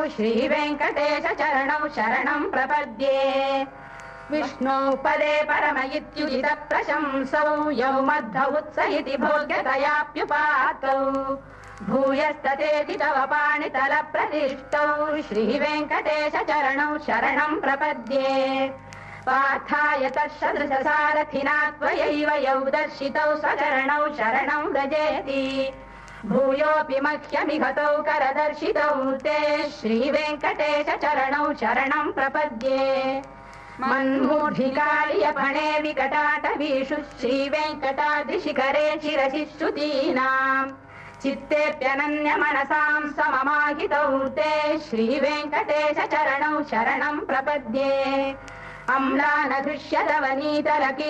श्रीवेङ्कटेश चरणौ शरणं प्रपद्ये विष्णु पदे परम इत्युदित प्रशंसौ यौ मध्व उत्स इति भोग्यतयाप्युपातौ भूयस्ततेति तव पाणितल प्रतिष्ठौ श्रीवेङ्कटेश चरणौ शरणं प्रपद्ये पार्थाय तत्सदृशसारथिना त्वयैव यौ दर्शितौ स्वचरणौ शरणं व्रजेति भूयोऽपि मह्यमिहतौ करदर्शितौ ते श्रीवेङ्कटेश चरणौ शरणं प्रपद्ये मन्मूढिकालियफणे विकटाटवीषु श्रीवेङ्कटाद्रिशिखरे शिरसि श्रुतीनाम् चित्तेऽप्यनन्यमनसां सममाहितौ ते श्रीवेङ्कटेश चरणौ शरणं प्रपद्ये अम्लानदृश्यतवनीतरकी